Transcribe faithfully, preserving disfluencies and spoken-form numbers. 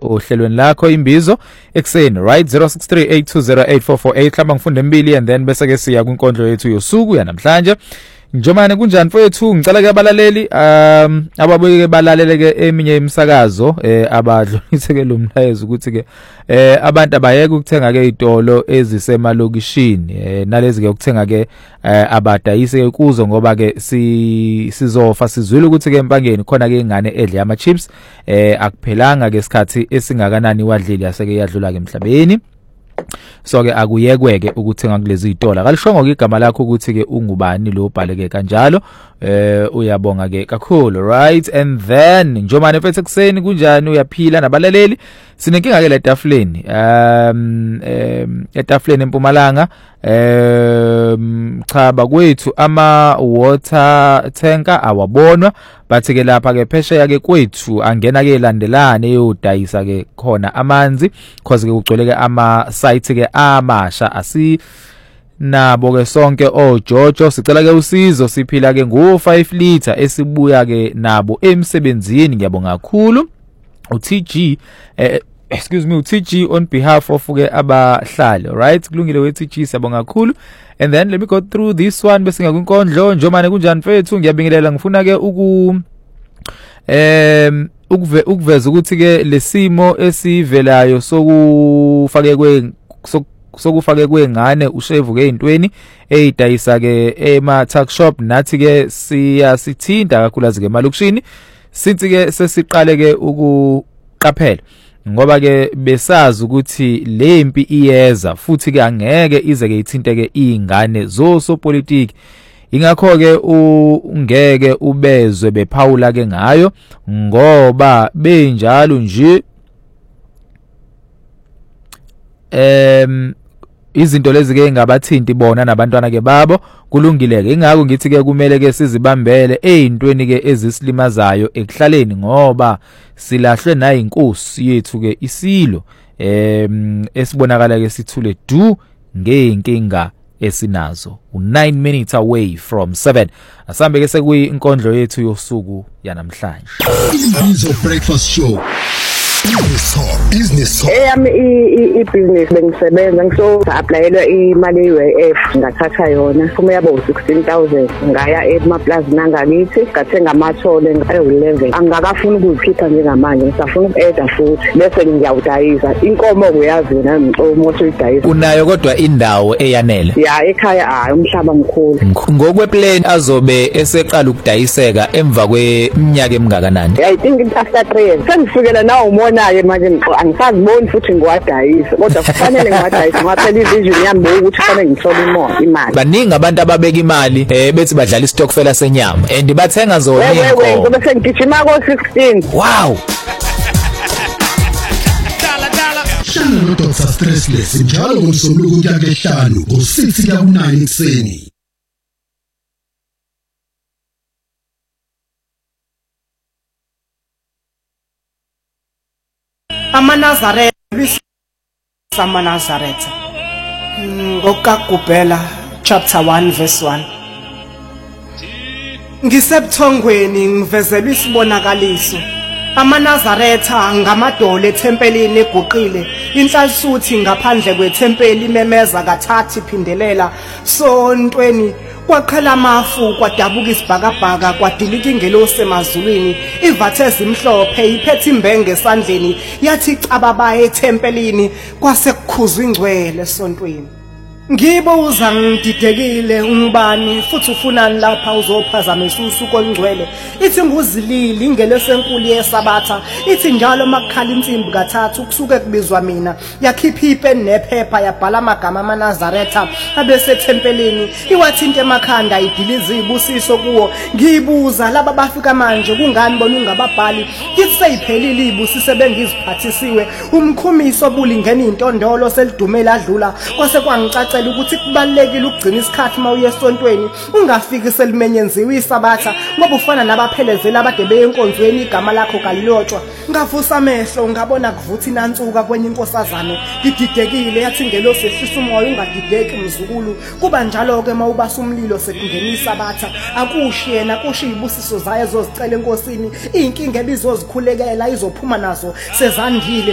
ohlelweni lakho imbizo ekseni right zero six three eight two zero eight four four eight hlamba ngifunde mbili and then bese ke siya kwinkondlo yethu yosuku yanamhlanje. Njomane kunjani mfowethu, ngicela ke abalaleli um ababuye balalele ke eminye imisakazo eh abadlulise ke lo mlayezo ukuthi ke eh abantu abayeke ukuthenga ke izitolo ezisemalokishini eh nalezi ke ukuthenga ke abadayise ke kuzo ngoba ke si sizofa sizwile ukuthi ke empangeni khona ke ingane edle ama chips eh akuphelanga ke isikhathi esingakanani wadlili yaseke yadlula ke emhlabeni. So ke akuyekweke ukuthenga kulezi izitolo kalishongo ke igama lakho ukuthi ke ungubani lo ubhaleke kanjalo eh uyabonga ke kakhulu right. And then njomane mfethu ekseni kunjani uyaphila nabalaleli sinenkinga ke letafuleni um etafuleni eMpumalanga um cha bakwethu ama water tanker awabonwa bathi ke lapha ke phesheya ke kwethu angena ke landelane eyodayisa ke khona amanzi cause ke ugcwele ke ama site ke amasha asi nabo ke sonke oJojo sicela ke usizo siphila ke ngo five liter esibuya ke nabo emsebenzini ngiyabonga kakhulu uT G eh, excuse me uT G on behalf of ke abahlali right kulungile weT G siyabonga kakhulu. And then let me go through this one bese ngakwinkondlo njomane kunjani mfethu ngiyabingelela ngifuna ke uku em ukuve ukuveza ukuthi ke lesimo esivelayo sokufake kwe sokufake kwengane ushevu ke intweni eyidayisa ke ema tuck shop nathi ke siyasithinta kakhulu ke emalokishini sithi ke sesiqale ke ukuqaphela ngoba ke besazi ukuthi lempi iyeza futhi ke angeke ize ke ithinteke izingane zosopolitiki ingakho ke ungeke ubezwe bephawula ke ngayo ngoba benjalo nje em izinto lezi ke ngabathinti bona nabantwana ke babo kulungileke ingakho ngithi ke kumele ke sizibambele ezintweni ke ezisilimazayo ekuhlaleni ngoba silahlwe nayi inkosi yethu ke isilo em esibonakala ke sithule du ngenkinga esinazo u nine minutes away from seven asambe ke sekuyi inkondlo yethu yosuku yanamhlanje Imbizo breakfast show. Business Talk, Business Talk. Eyami i-business bengisebenza ngiso applyelwa imali ye-U I F ngathatha yona kuma yabo sixteen thousand ngaya emaplaza nangakithi ngathenga amathole ngayo eleven angakafuni ukuzikhipha njengamanje ngisafuna uku-add futhi bese ngiyawudayisa inkomo kuyazi na ngixomoto idayisa unayo kodwa indawo eyanele ya ekhaya hayi umhlaba mkhulu ngokweplan azobe eseqala ukudayiseka emva kweminyaka emingakanani I think after three years sengifikela nawo naye manje angisaziboni futhi ngiwadayisa kodwa kufanele ngiwadayisa ngaphela ivision yami ukuthi kufanele ngithole imali imali baningi abantu ababeka imali eh bethi badlala istokfela senyama and bathenga zona inkomo ngoba sengigijima ko sixteen wow Shana no Doctor Stressless njalo ngomsombuluko kuya kehlanu ngo six kuya ku nine ekseni. AmaNazaretha amaNazaretha ngokagubhela chapter one verse one Ngisebuthongweni ngivezela isibonakaliso AmaNazaretha ngamadolo ethempelini eguqile inhlansuthi ngaphandle kwethempeli imemeza kathathu iphindelela sontweni kwaqhala amafu kwadabuka isibhakabhaka kwadilika ingelosi emazulwini ivathe ezimhlophe iphethe imbenge esandleni yathi cababa ethempelini kwase kukhuzwa ingcwele esontweni Ngibuza ngididekile ungubani futhi ufunani lapha uzophazamisa usuku olungcwele ithi nguzilili ingelosi enkulu yesabatha ithi njalo makukhala insimbi kathathu kusuke kubizwa mina yakhipha ipeni nephepha yabhala amagama amaNazaretha abesethempelini iwathinta emakhanda idiliza ibusiso kuwo ngibuza laba bafika manje kungani bona ungababhali kithi seyiphelile ibusiso bengiziphathisiwe umkhumiso obulingene intondolo selidumela adlula kwase kwangicaca ukuthi kubalekile ukugcina isikhathi mawuye esontweni ungafiki selimenyenziwe isabatha ngoba ufana nabaphelezela abade beyenkonzweni igama lakho kalilotshwa ngavusa amehlo ngabona kuvuthi inansuka kwenye inkosazane ididekile yathi ngelosi ehlisa umoya ungadideki mzukulu kuba njalo ke mawubasa umlilo sekungenisa abatha akushi yena kushi ibusiso zayo ezozicela enkosini inkinga ebizozikhulekela izophuma nazo sezandile